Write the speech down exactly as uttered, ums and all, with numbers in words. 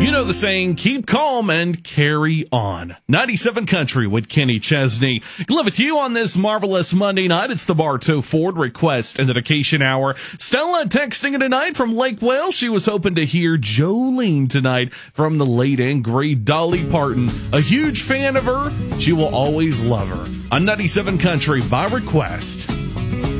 You know the saying, keep calm and carry on. ninety-seven Country with Kenny Chesney. Live with you on this marvelous Monday night. It's the Bartow Ford Request and Dedication Hour. Stella texting in tonight from Lake Wales. She was hoping to hear Jolene tonight from the late and great Dolly Parton. A huge fan of her. She will always love her. On ninety-seven Country by request.